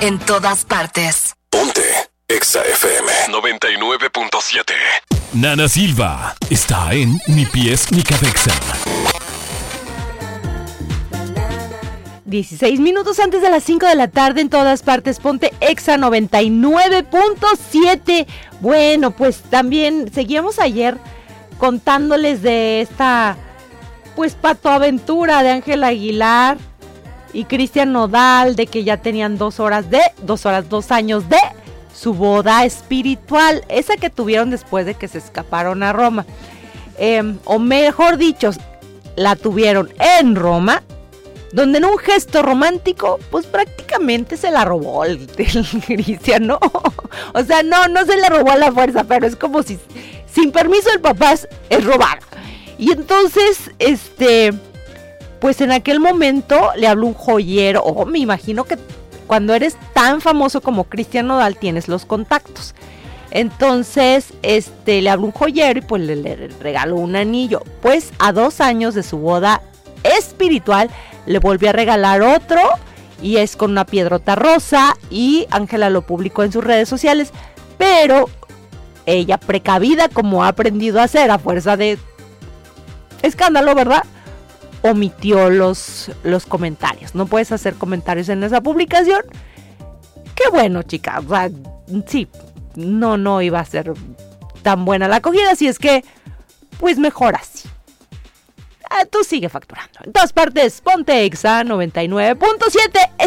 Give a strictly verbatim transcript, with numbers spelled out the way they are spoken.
en todas partes. Ponte Exa F M noventa y nueve punto siete. Nana Silva está en Ni Pies Ni Cabeza. dieciséis minutos antes de las cinco de la tarde en todas partes. Ponte Exa noventa y nueve punto siete. Bueno, pues también seguíamos ayer contándoles de esta pues patoaventura de Ángel Aguilar y Cristian Nodal, de que ya tenían dos horas de, dos horas, dos años de su boda espiritual, esa que tuvieron después de que se escaparon a Roma. Eh, o mejor dicho, la tuvieron en Roma, donde en un gesto romántico, pues prácticamente se la robó el, el Cristian, ¿no? O sea, no, no se la robó a la fuerza, pero es como si sin permiso del papá es, es robar. Y entonces, este, pues en aquel momento le habló un joyero. Oh, me imagino que cuando eres tan famoso como Cristian Nodal tienes los contactos. Entonces, este, le habló un joyero y pues le, le regaló un anillo. Pues a dos años de su boda espiritual le volvió a regalar otro y es con una piedrota rosa, y Ángela lo publicó en sus redes sociales, pero ella, precavida como ha aprendido a hacer a fuerza de escándalo, ¿verdad?, omitió los, los comentarios. No puedes hacer comentarios en esa publicación. Qué bueno, chica, o sea, sí, no, no iba a ser tan buena la acogida, así es que pues mejor así. Ah, tú sigue facturando. En todas partes, ponte Exa noventa y nueve punto siete.